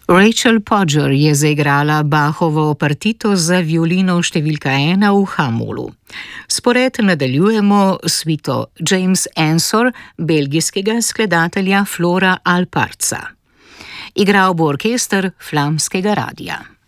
Rachel Podger je zaigrala Bachovo partito za violino številka 1 v H-molu. Spored nadaljujemo s suito James Ensor, belgijskega skladatelja Flora Alparca. Igral bo orkester Flamskega radia.